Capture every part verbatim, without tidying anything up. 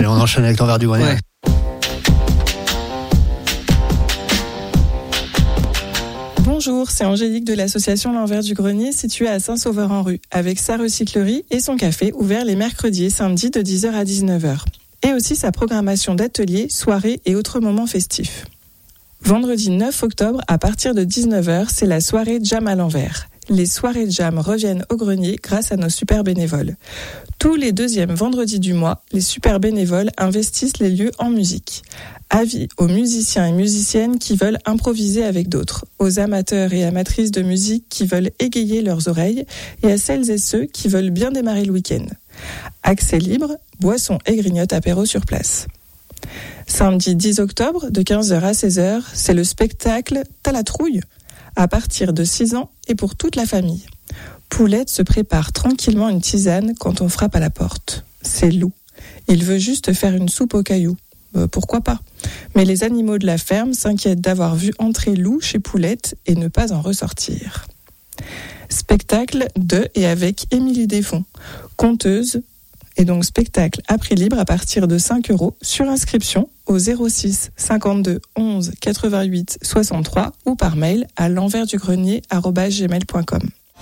Allez, on enchaîne avec l'envers du grenier. Ouais. Bonjour, c'est Angélique de l'association L'Envers du Grenier située à Saint-Sauveur-en-Rue, avec sa recyclerie et son café ouvert les mercredis et samedis de dix heures à dix-neuf heures. Et aussi sa programmation d'ateliers, soirées et autres moments festifs. Vendredi neuf octobre, à partir de dix-neuf heures, c'est la soirée Jam à l'envers. Les soirées Jam reviennent au grenier grâce à nos super bénévoles. Tous les deuxièmes vendredis du mois, les super bénévoles investissent les lieux en musique. Avis aux musiciens et musiciennes qui veulent improviser avec d'autres, aux amateurs et amatrices de musique qui veulent égayer leurs oreilles et à celles et ceux qui veulent bien démarrer le week-end. Accès libre, boissons et grignotes apéro sur place. Samedi dix octobre, de quinze heures à seize heures, c'est le spectacle T'as la trouille, à partir de six ans et pour toute la famille. Poulette se prépare tranquillement une tisane quand on frappe à la porte. C'est Lou. Il veut juste faire une soupe aux cailloux. Euh, pourquoi pas ? Mais les animaux de la ferme s'inquiètent d'avoir vu entrer Lou chez Poulette et ne pas en ressortir. Spectacle de et avec Émilie Desfonds, conteuse, et donc spectacle à prix libre à partir de cinq euros sur inscription au zéro six cinquante-deux onze quatre-vingt-huit soixante-trois ou par mail à l'enversdugrenier arobase gmail point com.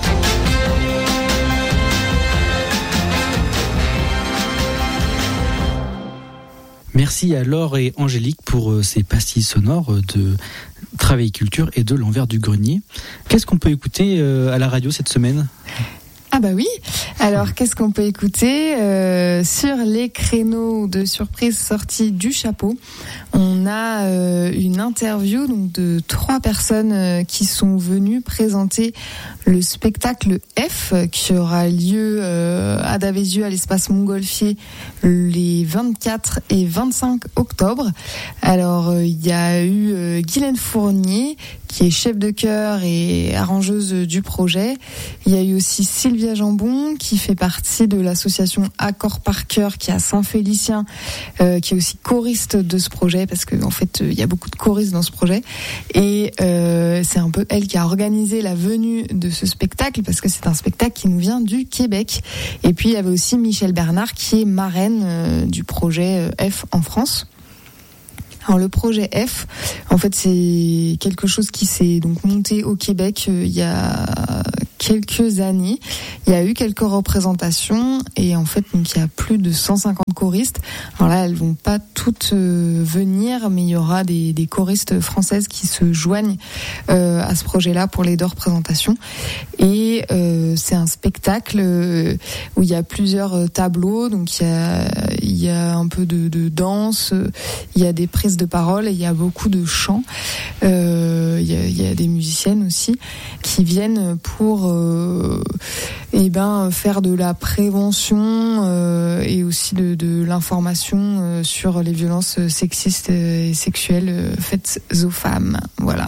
Merci à Laure et Angélique pour euh, ces pastilles sonores de Travail Culture et de l'Envers du Grenier. Qu'est-ce qu'on peut écouter euh, à la radio cette semaine ? Ah bah oui, alors qu'est-ce qu'on peut écouter euh, sur les créneaux de surprise sortis du chapeau? On a euh, une interview donc de trois personnes euh, qui sont venues présenter le spectacle F qui aura lieu euh, à Davézieux à l'espace Montgolfier les vingt-quatre et vingt-cinq octobre. Alors il euh, y a eu euh, Guylaine Fournier qui est chef de chœur et arrangeuse du projet. Il y a eu aussi Sylvia Jambon qui fait partie de l'association Accord par cœur qui est à Saint-Félicien, euh, qui est aussi choriste de ce projet parce que en fait il y a beaucoup de choristes dans ce projet et euh, c'est un peu elle qui a organisé la venue de ce spectacle parce que c'est un spectacle qui nous vient du Québec. Et puis il y avait aussi Michel Bernard qui est marraine euh, du projet euh, F en France. Alors le projet F, en fait, c'est quelque chose qui s'est donc monté au Québec euh, il y a quelques années. Il y a eu quelques représentations et en fait, donc il y a plus de cent cinquante choristes. Alors là, elles vont pas toutes euh, venir, mais il y aura des, des choristes françaises qui se joignent euh, à ce projet-là pour les deux représentations. Et euh, c'est un spectacle euh, où il y a plusieurs tableaux. Donc il y a, il y a un peu de, de danse, il y a des prises de parole et il y a beaucoup de chants. Euh, il y a, il y a des musiciennes aussi qui viennent pour euh, eh ben faire de la prévention euh, et aussi de, de l'information euh, sur les violences sexistes et sexuelles faites aux femmes. Voilà.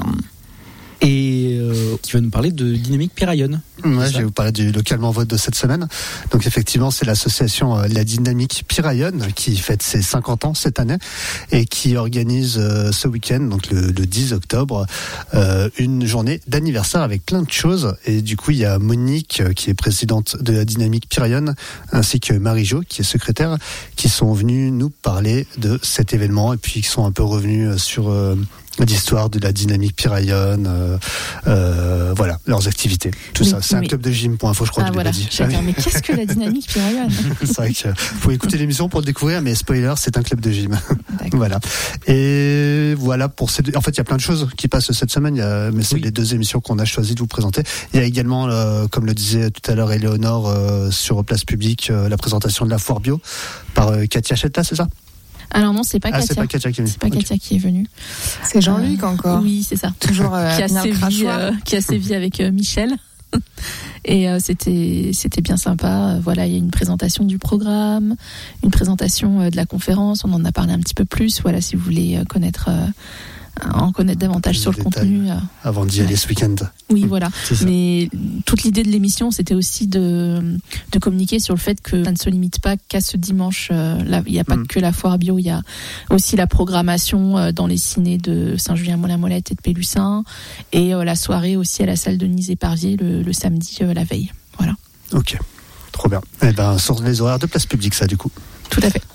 Et euh, qui va nous parler de Dynamique Piraillonne. Ouais, je vais vous parler du localement vote de cette semaine. Donc effectivement, c'est l'association euh, La Dynamique Piraillonne qui fête ses cinquante ans cette année et qui organise euh, ce week-end, donc le, le dix octobre, euh, une journée d'anniversaire avec plein de choses. Et du coup, il y a Monique euh, qui est présidente de La Dynamique Piraillonne ainsi que Marie-Jo qui est secrétaire qui sont venus nous parler de cet événement et puis qui sont un peu revenus sur euh, l'histoire de la Dynamique Piraillonne, euh, euh, voilà, leurs activités, tout mais, ça. C'est mais... un club de gym point info, je crois ah, que je voilà. l'ai dit. J'allais dire, mais qu'est-ce que la Dynamique Piraillonne? C'est vrai que vous pouvez écouter l'émission pour le découvrir, mais spoiler, c'est un club de gym. Voilà. Et voilà pour ces deux... En fait, il y a plein de choses qui passent cette semaine, il y a... mais c'est oui. les deux émissions qu'on a choisi de vous présenter. Il y a également, euh, comme le disait tout à l'heure Éléonore, euh, sur Place Publique, euh, la présentation de la foire bio par euh, Katia Chetta, c'est ça? Alors non, c'est pas ah, Katia. C'est pas Katia qui est venue. C'est pas Katia qui est venue. C'est Jean-Luc euh, encore. Oui, c'est ça. Toujours euh, qui a sévi, euh, qui a sévi avec euh, Michel. Et euh, c'était c'était bien sympa. Voilà, il y a une présentation du programme, une présentation euh, de la conférence. On en a parlé un petit peu plus. Voilà, si vous voulez euh, connaître. Euh, en connaître davantage sur le contenu. Avant d'y aller ouais. ce week-end. Oui, voilà. Mais toute l'idée de l'émission, c'était aussi de, de communiquer sur le fait que ça ne se limite pas qu'à ce dimanche. Là, il n'y a pas mm. que la foire bio, il y a aussi la programmation dans les cinés de Saint-Julien-Molin-Molette et de Pélussin, et la soirée aussi à la salle Denise-Éparvier le, le samedi, la veille. Voilà. Ok, trop bien. Eh ben, sur les horaires de Place Publique, ça, du coup. Tout à fait.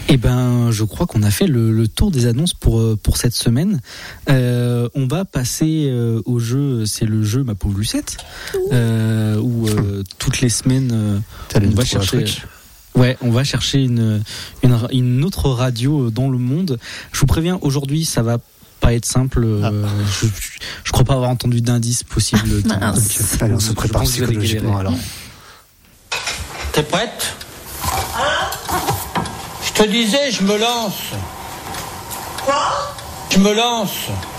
Eh ben, je crois qu'on a fait le, le tour des annonces pour pour cette semaine. Euh, on va passer euh, au jeu. C'est le jeu Ma pauvre Lucette, euh, où euh, toutes les semaines euh, on va chercher. Ouais, on va chercher une, une une autre radio dans le monde. Je vous préviens, aujourd'hui, ça va pas être simple. Ah. Euh, je, je crois pas avoir entendu d'indice possible. Donc, allez, on se prépare psychologiquement alors. T'es prête ? Je te disais, je me lance. Quoi ? Je me lance.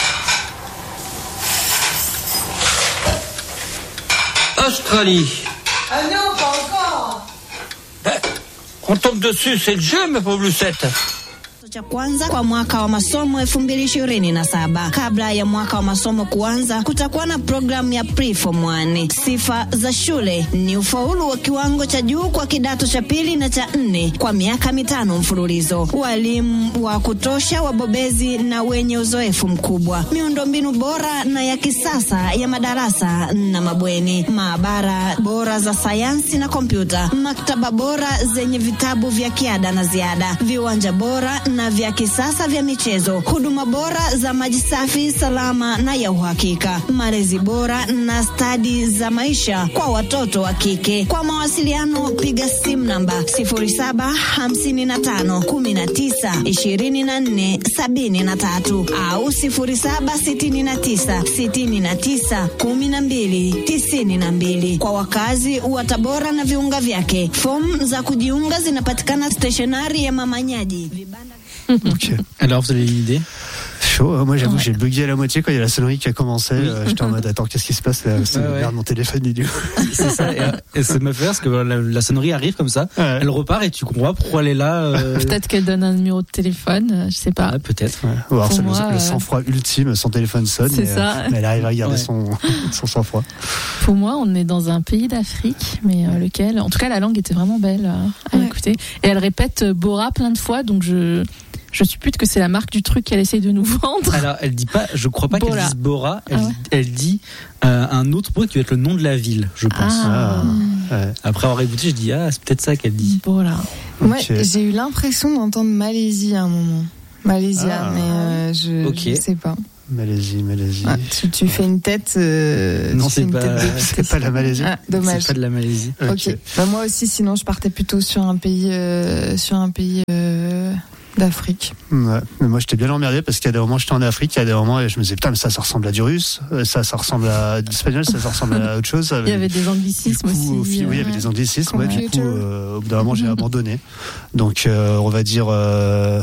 Australie. Ah non, pas encore. Ben, on tombe dessus, c'est le jeu, ma pauvre Lucette. Cha kwanza kwa mwaka wa masomo elfu mbili ishirini na saba. Kabla ya mwaka wa masomo kuanza, kutakuwa na programu ya Pre-Form one. Sifa za shule ni ufaulu wa kiwango cha juu kwa kidato cha pili na cha nne kwa miaka mitano mfululizo, walimu wa kutosha, wabobezi na wenye uzoefu mkubwa, miundombinu bora na ya kisasa ya madarasa na mabweni, maabara bora za sayansi na kompyuta, maktaba bora zenye vitabu vya kiada na ziada, viwanja bora na vya kisasa vya michezo, huduma bora za maji safi, salama na ya uhakika, malezi bora na stadi za maisha kwa watoto wa kike. Kwa mawasiliano piga simu namba sifuri saba hamsini na tano kumi na tisa ishirini na nne sabini na tatu au sifuri saba sitini na tisa sitini na tisa kumi na mbili tisini na mbili. Kwa wakazi wa Tabora na viunga vyake, fomu za kujiunga zinapatikana stationari ya Mama Nyadi. Okay. Alors, vous avez une idée ? Chaud. Moi, j'avoue, ouais. J'ai bugué à la moitié quand il y a la sonnerie qui a commencé. Oui. Euh, j'étais en mode, attends, qu'est-ce qui se passe là ? C'est ouais, ouais. Merde, mon téléphone, idiot. C'est ça. Et, et ça me fait rire parce que la, la sonnerie arrive comme ça, ouais. Elle repart et tu comprends pourquoi elle est là. Euh... Peut-être qu'elle donne un numéro de téléphone, je sais pas. Ouais, peut-être. Ouais. Ou alors, c'est moi, le, le sang-froid euh... ultime, son téléphone sonne. C'est mais, ça. Euh, mais elle arrive à garder ouais. son, son sang-froid. Pour moi, on est dans un pays d'Afrique, mais euh, lequel ? En tout cas, la langue était vraiment belle euh, à ouais. écouter. Et elle répète Bora plein de fois, donc je. Je suppute que c'est la marque du truc qu'elle essaye de nous vendre. Alors, elle dit pas, je crois pas Bora. qu'elle dise Bora, elle, ah ouais. elle dit euh, un autre mot qui va être le nom de la ville, je pense. Ah. Ah. Ouais. Après avoir écouté, je dis, ah, c'est peut-être ça qu'elle dit. Bora. Moi, okay. J'ai eu l'impression d'entendre Malaisie à un moment. Malaisie, ah. mais euh, je, okay. je sais pas. Malaisie, Malaisie. Ah, tu, tu fais une tête. Euh, non, c'est pas, c'est pas la Malaisie. Ah, dommage. C'est pas de la Malaisie. Ok. okay. Bah, moi aussi, sinon, je partais plutôt sur un pays, euh, sur un pays euh, d'Afrique. Ouais. Mais moi, j'étais bien emmerdé parce qu'il y a des moments, j'étais en Afrique, il y a des moments, et je me disais, putain, mais ça, ça ressemble à du russe, ça, ça ressemble à de l'espagnol, ça, ça ressemble à autre chose. Il y avait des anglicismes coup, aussi. Oui, il y avait des anglicismes. Ouais, du coup, euh, au bout d'un moment, j'ai abandonné. Donc, euh, on va dire. Euh,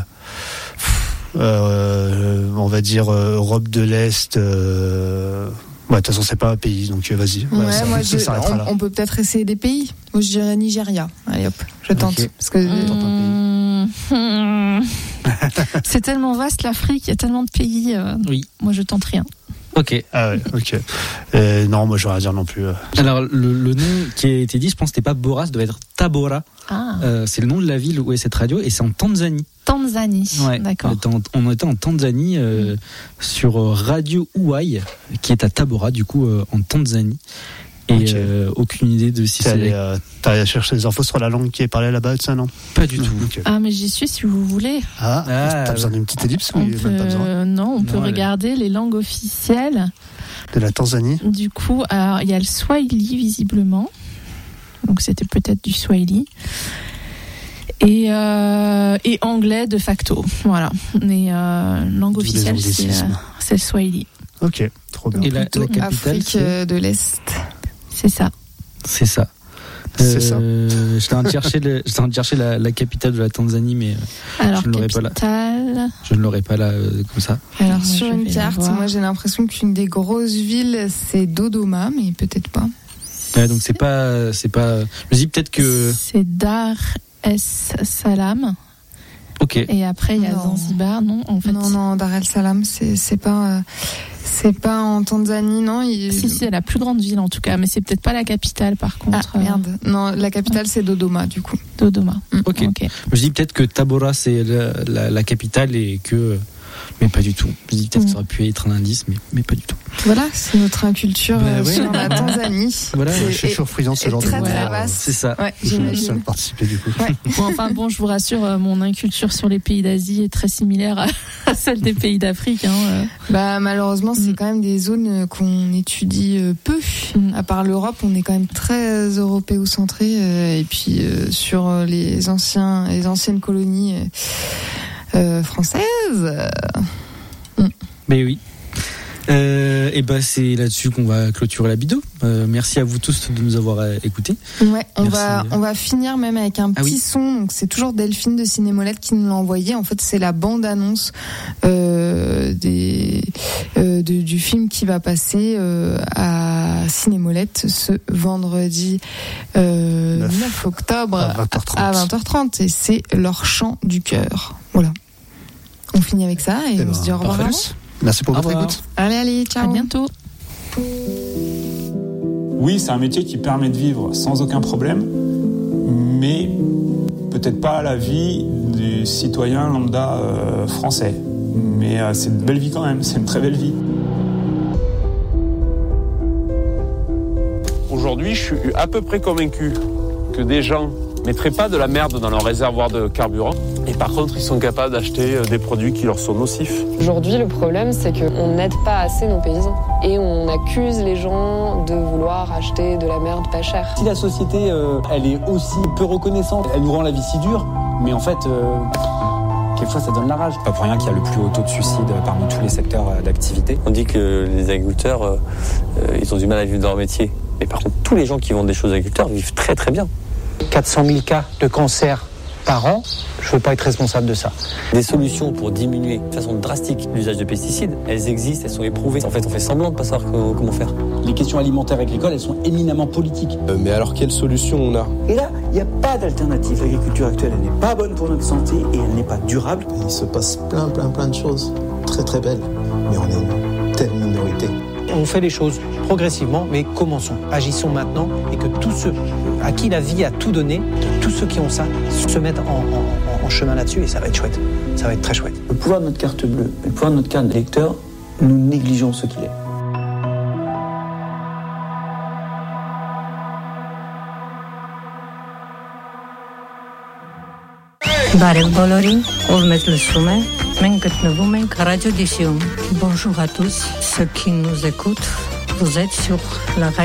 Euh, on va dire euh, Europe de l'Est. Euh... Ouais, de toute façon, c'est pas un pays, donc euh, vas-y. Ouais, voilà, ça, moi, ça je, on, on peut peut-être essayer des pays. Moi, je dirais Nigeria. Allez hop, je tente. Okay. Parce que mmh, mmh. C'est tellement vaste l'Afrique, il y a tellement de pays. Euh, oui. Moi, je tente rien. Ok. Ah ouais, ok. Euh, non, moi, j'aurais à dire non plus. Euh. Alors, le, le nom qui a été dit, je pense que c'était pas Bora, ça doit être Tabora. Ah. Euh, c'est le nom de la ville où est cette radio et c'est en Tanzanie. Tanzanie, ouais, d'accord. On était en, on était en Tanzanie euh, mmh. sur Radio Uwai, qui est à Tabora, du coup, euh, en Tanzanie. Et okay. euh, aucune idée de si t'as c'est. Euh, t'as allé chercher des infos sur la langue qui est parlée là-bas, ça, non ? Pas du non, tout. Okay. Ah, mais j'y suis si vous voulez. Ah, ah t'as besoin d'une petite ellipse ou peut... même pas besoin ? Non, on non, peut regarder est... les langues officielles. De la Tanzanie ? Du coup, alors, il y a le Swahili, visiblement. Donc, c'était peut-être du Swahili. Et, euh, et anglais de facto. Voilà. Mais euh, langue officielle, c'est, euh, c'est le Swahili. Ok, trop bien. Et la, la capitale, Afrique c'est... de l'Est. C'est ça. C'est ça. C'est ça. Euh, j'étais en train de chercher, le, j'étais en train de chercher la, la capitale de la Tanzanie, mais alors, je ne l'aurais capitale... pas là. Je ne l'aurais pas là euh, comme ça. Alors, moi, sur une carte, moi j'ai l'impression qu'une des grosses villes c'est Dodoma, mais peut-être pas. Ouais, donc c'est pas, c'est pas. Je me dis peut-être que. C'est Dar es Salaam. Ok. Et après il y a non. Zanzibar, non en fait. Non non, Dar es Salaam, c'est c'est pas. Euh... C'est pas en Tanzanie, non il... Si, c'est la plus grande ville en tout cas, mais c'est peut-être pas la capitale par contre. Ah, merde. Non, la capitale c'est Dodoma du coup. Dodoma. Ok. okay. Je dis peut-être que Tabora c'est la, la, la capitale et que mais pas du tout. Je dis peut-être mmh. que ça aurait pu être un indice, mais, mais pas du tout. Voilà, c'est notre inculture bah, ouais. sur la Tanzanie. Voilà, je suis toujours friand ce genre de très, choses. Très vaste. C'est ça. Ouais, je suis seul participer du coup. Ouais. Bon, enfin bon, je vous rassure, mon inculture sur les pays d'Asie est très similaire à, à celle des pays d'Afrique. Hein. Bah malheureusement, c'est mmh. quand même des zones qu'on étudie peu. Mmh. À part l'Europe, on est quand même très européocentré. Et puis euh, sur les anciens, les anciennes colonies euh, françaises. Mmh. Mais oui. Euh, et ben c'est là-dessus qu'on va clôturer la vidéo. Euh, merci à vous tous de nous avoir euh, écoutés. Ouais, on merci. va on va finir même avec un petit ah oui. son. Donc c'est toujours Delphine de Cinémolette qui nous l'a envoyé. En fait, c'est la bande annonce euh, des euh, de, du film qui va passer euh, à Cinémolette ce vendredi euh, neuf octobre à vingt heures trente. À vingt heures trente et c'est Leur chant du cœur. Voilà. On finit avec ça et, et on ben, se dit au revoir. Merci pour votre écoute. Allez, allez, ciao. À bientôt. Oui, c'est un métier qui permet de vivre sans aucun problème, mais peut-être pas la vie des citoyens lambda euh, français. Mais euh, c'est une belle vie quand même, c'est une très belle vie. Aujourd'hui, je suis à peu près convaincu que des gens ne mettraient pas de la merde dans leur réservoir de carburant. Et par contre, ils sont capables d'acheter des produits qui leur sont nocifs. Aujourd'hui, le problème, c'est qu'on n'aide pas assez nos paysans. Et on accuse les gens de vouloir acheter de la merde pas chère. Si la société, euh, elle est aussi peu reconnaissante, elle nous rend la vie si dure, mais en fait, euh, quelquefois, ça donne la rage. Pas pour rien qu'il y a le plus haut taux de suicide parmi tous les secteurs d'activité. On dit que les agriculteurs, euh, ils ont du mal à vivre dans leur métier. Mais par contre, tous les gens qui vendent des choses aux agriculteurs vivent très très bien. quatre cent mille cas de cancer par an, je ne veux pas être responsable de ça. Des solutions pour diminuer de façon drastique l'usage de pesticides, elles existent, elles sont éprouvées. En fait, on fait semblant de ne pas savoir comment, comment faire. Les questions alimentaires agricoles, elles sont éminemment politiques. Euh, mais alors, quelle solution on a ? Et là, il n'y a pas d'alternative. L'agriculture actuelle, elle n'est pas bonne pour notre santé et elle n'est pas durable. Il se passe plein, plein, plein de choses très, très belles. Mais on est une telle minorité. On fait les choses progressivement, mais commençons. Agissons maintenant et que tous ceux à qui la vie a tout donné, que tous ceux qui ont ça, se mettent en, en, en chemin là-dessus et ça va être chouette. Ça va être très chouette. Le pouvoir de notre carte bleue, le pouvoir de notre carte d'électeur, nous négligeons ce qu'il est. Բարև բոլորին, ով մեզ լսում է, մենք գտնվում ենք Radio Diffusion. Bonjour à tous, ceux qui nous écoutent, vous êtes sur la radio